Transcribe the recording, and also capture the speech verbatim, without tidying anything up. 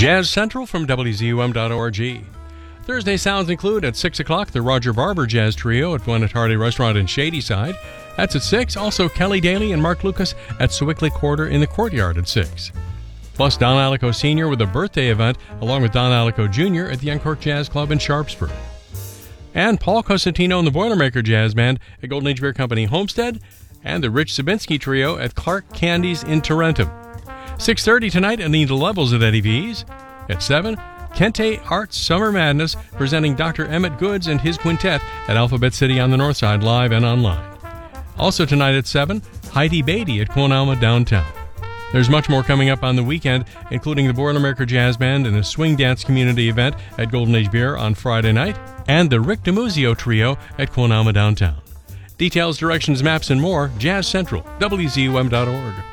Jazz Central from W Z U M dot org. Thursday sounds include at six o'clock the Roger Barber Jazz Trio at Gwinnett Hardy Restaurant in Shadyside. That's at six. Also Kelly Daly and Mark Lucas at Sewickley Quarter in the Courtyard at six. Plus Don Alico Senior with a birthday event along with Don Alico Junior at the Uncork Jazz Club in Sharpsburg. And Paul Cosentino and the Boilermaker Jazz Band at Golden Age Beer Company Homestead, and the Rich Sabinski Trio at Clark Candies in Tarentum. six thirty tonight, Anita Levels at Eddie V's. At seven, Kente Arts Summer Madness presenting Doctor Emmett Goods and his quintet at Alphabet City on the North Side, live and online. Also tonight at seven, Heidi Beatty at Quon Alma Downtown. There's much more coming up on the weekend, including the Boilermaker Jazz Band and a swing dance community event at Golden Age Beer on Friday night, and the Rick DiMuzio Trio at Quon Alma Downtown. Details, directions, maps, and more, Jazz Central, W Z U M dot org.